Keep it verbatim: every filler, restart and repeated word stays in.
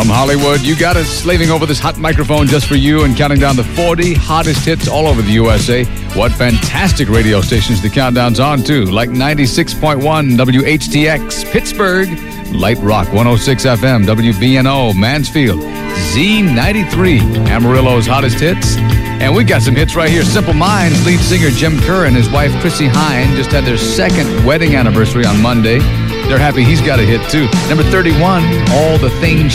From Hollywood, you got us slaving over this hot microphone just for you and counting down the forty hottest hits all over the U S A. What fantastic radio stations the countdown's on, too, like ninety-six point one W H T X, Pittsburgh, Light Rock one oh six F M, W B N O, Mansfield, Z ninety-three, Amarillo's hottest hits. And we got some hits right here. Simple Minds lead singer Jim Kerr and his wife Chrissy Hine just had their second wedding anniversary on Monday. They're happy he's got a hit, too. Number thirty-one, All the Things